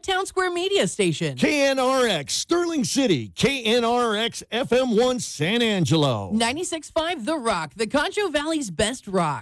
Town Square Media Station. KNRX, Sterling City. KNRX FM1, San Angelo. 96.5 The Rock, the Concho Valley's best rock.